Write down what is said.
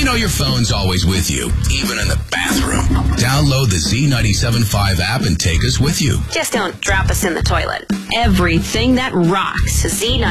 know your phone's always with you, even in the bathroom. Download the Z97.5 app and take us with you. Just don't drop us in the toilet. Everything that rocks. Z97.